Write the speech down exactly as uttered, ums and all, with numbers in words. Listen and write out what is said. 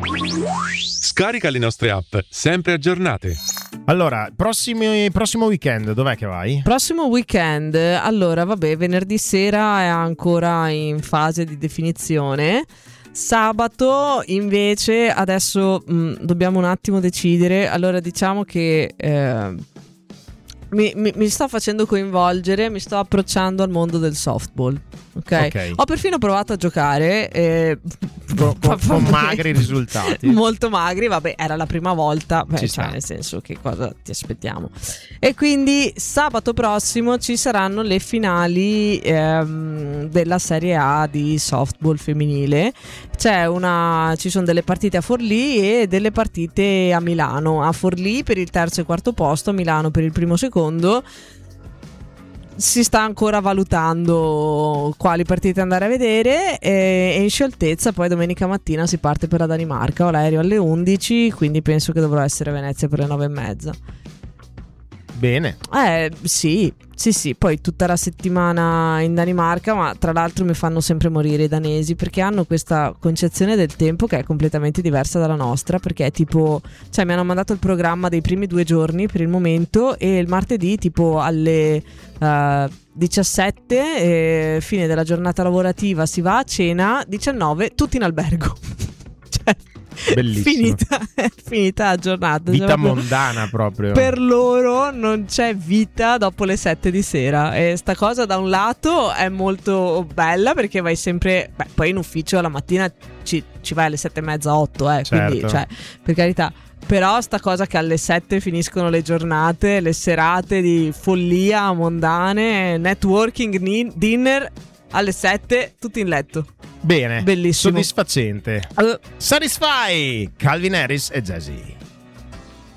Scarica le nostre app, sempre aggiornate. Allora, prossimi, prossimo weekend, dov'è che vai? Prossimo weekend, allora vabbè, venerdì sera è ancora in fase di definizione. Sabato invece adesso mh, dobbiamo un attimo decidere. Allora diciamo che eh, mi, mi, mi sto facendo coinvolgere, mi sto approcciando al mondo del softball. Okay. Ok. Ho perfino provato a giocare eh, con, con, con magri risultati. Molto magri, vabbè, era la prima volta, beh, cioè, nel senso, che cosa ti aspettiamo? E quindi sabato prossimo ci saranno le finali ehm, della Serie A di softball femminile. C'è una, ci sono delle partite a Forlì e delle partite a Milano. A Forlì per il terzo e quarto posto, a Milano per il primo e secondo. Si sta ancora valutando quali partite andare a vedere e, e in scioltezza poi domenica mattina si parte per la Danimarca. Ho l'aereo alle undici, quindi penso che dovrò essere a Venezia per le nove e mezza. Bene. Eh sì, sì sì, poi tutta la settimana in Danimarca, ma tra l'altro mi fanno sempre morire i danesi perché hanno questa concezione del tempo che è completamente diversa dalla nostra, perché è tipo, cioè mi hanno mandato il programma dei primi due giorni per il momento e il martedì tipo alle uh, diciassette, eh, fine della giornata lavorativa, si va a cena, diciannove tutti in albergo. Cioè bellissimo. Finita, è finita la giornata. Vita cioè, proprio, mondana proprio. per loro non c'è vita dopo le sette di sera. E sta cosa da un lato è molto bella perché vai sempre, beh, poi in ufficio la mattina ci, ci vai alle sette e mezza, otto, eh, certo. Quindi cioè, per carità. Però sta cosa che alle sette finiscono le giornate, le serate di follia mondane, networking, ni- dinner, alle sette tutti in letto. Bene, bellissimo, soddisfacente. Allora, Satisfy, Calvin Harris e Jay-Z.